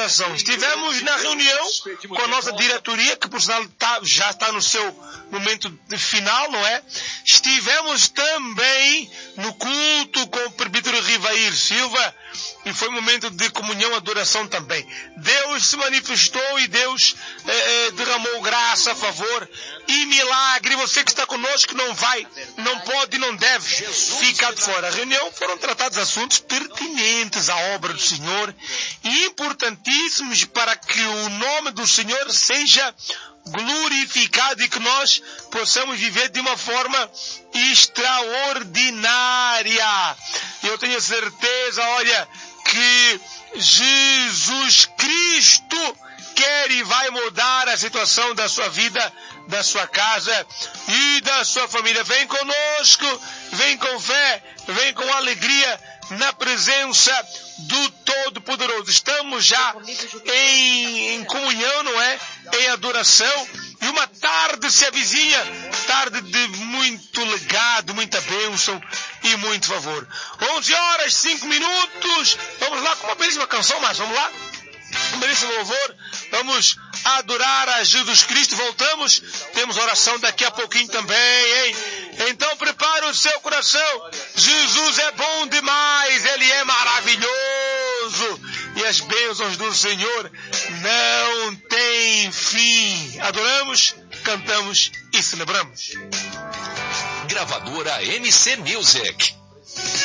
adoração. Estivemos na reunião com a nossa diretoria, que por sinal já está no seu momento de final, não é? Estivemos também no culto com o presbítero Rivair Silva e foi um momento de comunhão e adoração também. Deus se manifestou e Deus derramou graça a favor e milagre. Você que está conosco não vai, não pode e não deve ficar de fora. A reunião foram tratados assuntos pertinentes à obra do Senhor e importantíssimos para que o nome do Senhor seja glorificado e que nós possamos viver de uma forma extraordinária. Eu tenho certeza, olha, que Jesus Cristo quer e vai mudar a situação da sua vida, da sua casa e da sua família. Vem conosco, vem com fé, vem com alegria na presença do Todo-Poderoso. Estamos já em comunhão, não é? Em adoração. E uma tarde se avizinha, tarde de muito legado, muita bênção e muito favor. 11h05. Vamos lá com uma belíssima canção, mas vamos lá. Um belíssimo louvor. Vamos adorar a Jesus Cristo. Voltamos. Temos oração daqui a pouquinho também, hein? Então prepare o seu coração. Jesus é bom demais. Ele é maravilhoso. E as bênçãos do Senhor não têm fim. Adoramos, cantamos e celebramos. Gravadora MC Music.